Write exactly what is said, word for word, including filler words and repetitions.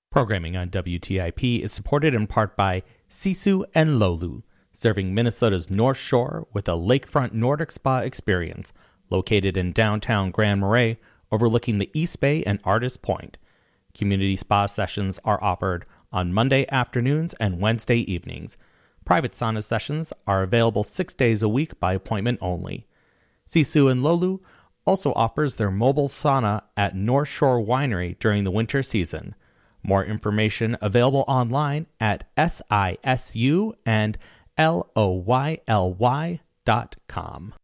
Programming on W T I P is supported in part by Sisu and Lolu, serving Minnesota's North Shore with a lakefront Nordic spa experience located in downtown Grand Marais, overlooking the East Bay and Artist Point. Community spa sessions are offered on Monday afternoons and Wednesday evenings. Private sauna sessions are available six days a week by appointment only. Sisu and Lolu also offers their mobile sauna at North Shore Winery during the winter season. More information available online at S I S U and L O Y L Y dot com.